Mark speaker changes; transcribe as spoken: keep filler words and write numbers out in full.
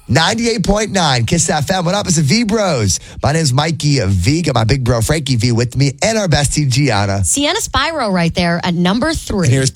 Speaker 1: ninety-eight point nine Kiss F M. What up? It's the V Bros. My name's Mikey V. Got my big bro Frankie V with me and our bestie Gianna.
Speaker 2: Sienna Spyro right there at number three.
Speaker 1: And here's